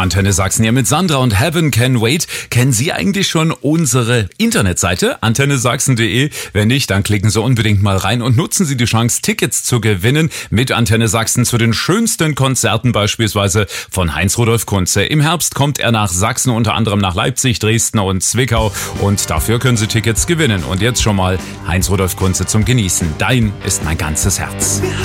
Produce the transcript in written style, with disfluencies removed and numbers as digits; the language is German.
Antenne Sachsen hier mit Sandra und Heaven Can Wait. Kennen Sie eigentlich schon unsere Internetseite antennesachsen.de? Wenn nicht, dann klicken Sie unbedingt mal rein und nutzen Sie die Chance, Tickets zu gewinnen mit Antenne Sachsen zu den schönsten Konzerten, beispielsweise von Heinz-Rudolf Kunze. Im Herbst kommt er nach Sachsen, unter anderem nach Leipzig, Dresden und Zwickau, und dafür können Sie Tickets gewinnen. Und jetzt schon mal Heinz-Rudolf Kunze zum Genießen. Dein ist mein ganzes Herz.